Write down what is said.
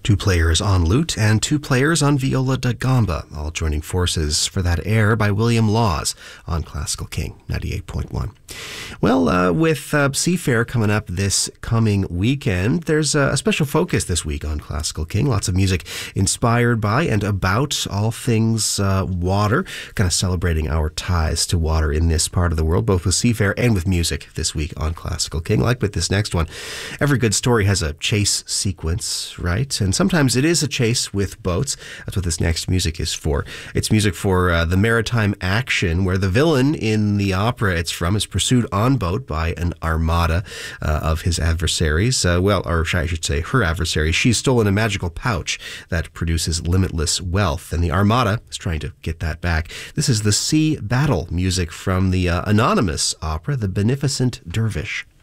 Two players on lute and two players on viola da gamba, all joining forces for that air by William Laws on Classical King 98.1. Well, with Seafair coming up this coming weekend, there's a special focus this week on Classical King. Lots of music inspired by and about all things water, kind of celebrating our ties to water in this part of the world, both with Seafair and with music this week on Classical King. Like with this next one, every good story has a chase sequence, right? And sometimes it is a chase with boats. That's what this next music is for. It's music for the maritime action where the villain in the opera it's from is pursued on boat by an armada of his adversaries. Or I should say her adversary. She's stolen a magical pouch that produces limitless wealth, and the armada is trying to get that back. This is the sea battle music from the anonymous opera, The Beneficent Dervish.